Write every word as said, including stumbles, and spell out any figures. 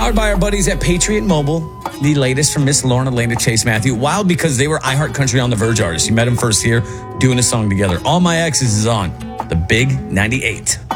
Powered by our buddies at Patriot Mobile. The latest from Miss Lauren Elena Chase Matthew. Wild because they were iHeart Country on the Verge artists. You met them first here doing a song together. All My Exes is on the Big ninety-eight.